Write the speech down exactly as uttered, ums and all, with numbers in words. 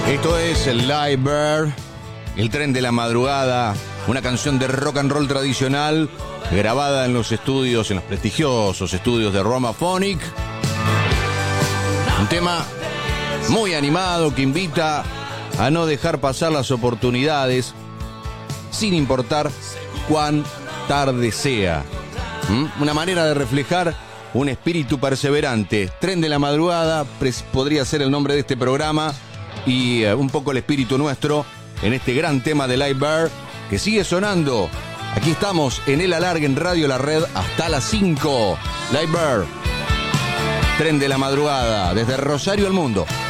Esto es el Live Bird, el tren de la madrugada, una canción de rock and roll tradicional grabada en los estudios, en los prestigiosos estudios de Romaphonic. Un tema muy animado que invita a no dejar pasar las oportunidades sin importar cuán tarde sea. ¿Mm? Una manera de reflejar un espíritu perseverante. Tren de la madrugada podría ser el nombre de este programa y uh, un poco el espíritu nuestro en este gran tema de Live Bird que sigue sonando. Aquí estamos en El Alargue en Radio La Red hasta las cinco. Live Bird, Tren de la madrugada, desde Rosario al mundo.